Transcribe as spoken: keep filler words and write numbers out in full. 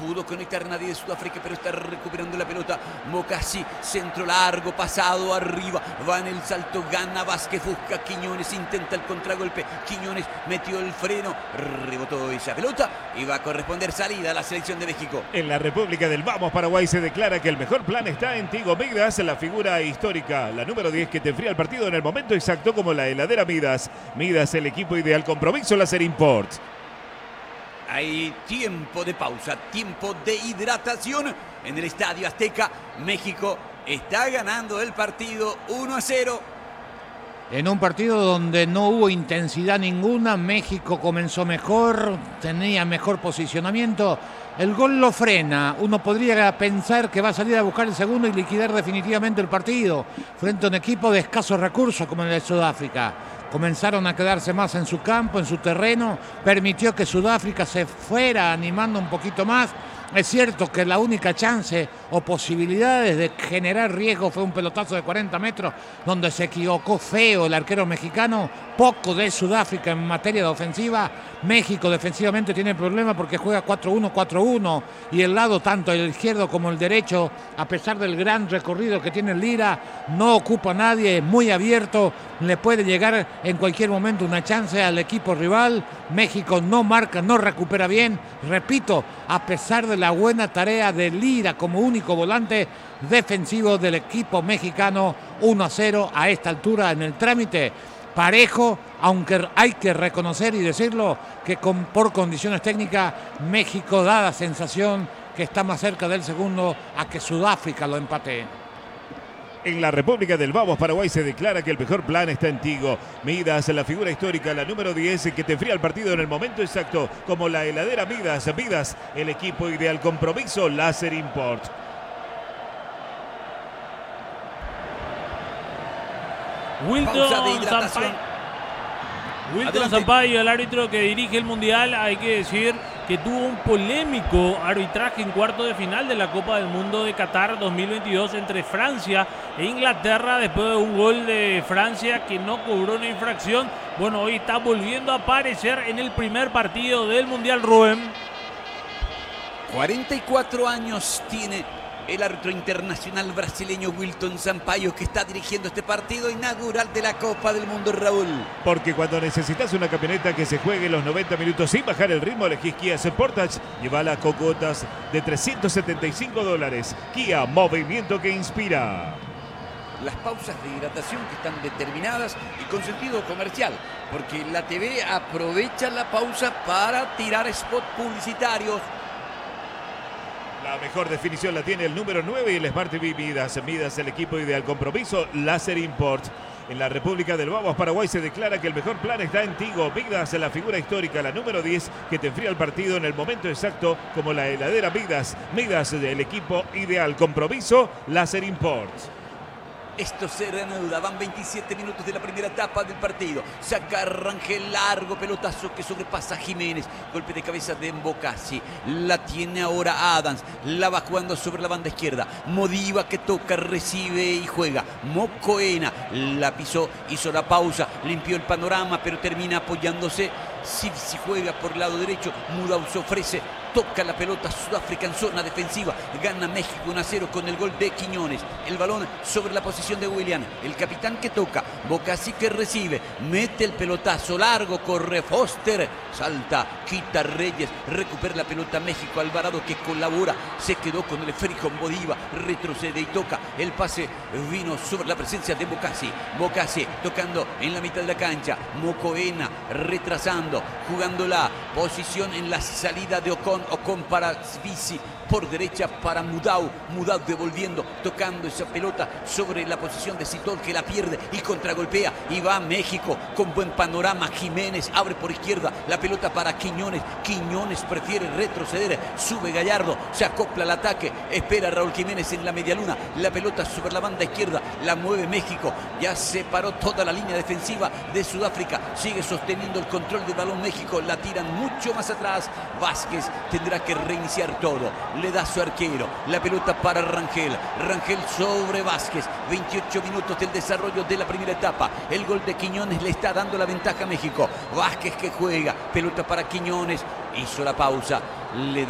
pudo conectar nadie de Sudáfrica, pero está recuperando la pelota. Mocasi, centro largo, pasado arriba, va en el salto, gana Vázquez, busca Quiñones, intenta el contragolpe. Quiñones metió el freno, rebotó esa pelota y va a corresponder salida a la selección de México. En la República del Vamos, Paraguay, se declara que el mejor plan está en Tigo Midas, la figura histórica, la número diez que te enfría el partido en el momento exacto como la heladera Midas. Midas, el equipo ideal. Compromiso Láser Import. Hay tiempo de pausa, tiempo de hidratación en el Estadio Azteca. México está ganando el partido uno a cero. En un partido donde no hubo intensidad ninguna, México comenzó mejor, tenía mejor posicionamiento. El gol lo frena. Uno podría pensar que va a salir a buscar el segundo y liquidar definitivamente el partido frente a un equipo de escasos recursos como el de Sudáfrica. Comenzaron a quedarse más en su campo, en su terreno. Permitió que Sudáfrica se fuera animando un poquito más. Es cierto que la única chance o posibilidades de generar riesgo fue un pelotazo de cuarenta metros donde se equivocó feo el arquero mexicano. Poco de Sudáfrica en materia de ofensiva. México defensivamente tiene problemas porque juega cuatro uno cuatro uno y el lado tanto el izquierdo como el derecho, a pesar del gran recorrido que tiene Lira, no ocupa a nadie, es muy abierto, le puede llegar en cualquier momento una chance al equipo rival. México no marca, no recupera bien, repito, a pesar de la buena tarea de Lira como único volante defensivo del equipo mexicano. Uno a cero a esta altura en el trámite. Parejo, aunque hay que reconocer y decirlo que con, por condiciones técnicas México da la sensación que está más cerca del segundo a que Sudáfrica lo empatee. En la República del Vamos, Paraguay, se declara que el mejor plan está en Tigo Midas, la figura histórica, la número diez que te enfría el partido en el momento exacto como la heladera Midas. Midas, el equipo ideal. Compromiso Láser Import. Wilton Sampaio, Wilton Sampaio, el árbitro que dirige el Mundial, hay que decir que tuvo un polémico arbitraje en cuarto de final de la Copa del Mundo de Qatar dos mil veintidós entre Francia e Inglaterra después de un gol de Francia que no cobró una infracción. Bueno, hoy está volviendo a aparecer en el primer partido del Mundial, Rubén. cuarenta y cuatro años tiene el árbitro internacional brasileño Wilton Sampaio, que está dirigiendo este partido inaugural de la Copa del Mundo, Raúl. Porque cuando necesitas una camioneta que se juegue los noventa minutos sin bajar el ritmo, elegís Kia Sportage. Llévala con cuotas de trescientos setenta y cinco dólares. Kia, movimiento que inspira. Las pausas de hidratación que están determinadas y con sentido comercial, porque la T V aprovecha la pausa para tirar spots publicitarios. La mejor definición la tiene el número nueve y el Smart T V Midas. Midas, el equipo ideal. Compromiso Láser Import. En la República del Vamos, Paraguay, se declara que el mejor plan está en Tigo Midas, la figura histórica, la número diez que te enfría el partido en el momento exacto como la heladera Midas. Midas, el equipo ideal. Compromiso Láser Import. Esto se reanuda, van veintisiete minutos de la primera etapa del partido. Saca Rangel, largo pelotazo que sobrepasa a Jiménez. Golpe de cabeza de Mocasi. La tiene ahora Adams. La va jugando sobre la banda izquierda. Modiva que toca, recibe y juega. Mocoena la pisó, hizo la pausa, limpió el panorama, pero termina apoyándose. Si, si juega por el lado derecho, Mudau se ofrece. Toca la pelota Sudáfrica en zona defensiva. Gana México uno a cero con el gol de Quiñones. El balón sobre la posición de William. El capitán que toca. Bocasi que recibe. Mete el pelotazo largo. Corre Foster. Salta. Quita Reyes. Recupera la pelota México. Alvarado que colabora. Se quedó con el esférico Modiva. Retrocede y toca. El pase vino sobre la presencia de Bocasi. Bocasi tocando en la mitad de la cancha. Mocoena retrasando. Jugando la posición en la salida de Ocon. Ocon para Svici, por derecha para Mudau, Mudau devolviendo, tocando esa pelota sobre la posición de Citol, que la pierde y contragolpea, y va México con buen panorama. Jiménez abre por izquierda, la pelota para Quiñones, Quiñones prefiere retroceder, sube Gallardo, se acopla al ataque, espera Raúl Jiménez en la medialuna, la pelota sobre la banda izquierda, la mueve México, ya separó toda la línea defensiva de Sudáfrica, sigue sosteniendo el control del balón México, la tiran mucho más atrás, Vázquez tendrá que reiniciar todo, le da a su arquero, la pelota para Rangel, Rangel sobre Vázquez, veintiocho minutos del desarrollo de la primera etapa, el gol de Quiñones le está dando la ventaja a México, Vázquez que juega, pelota para Quiñones, hizo la pausa, le da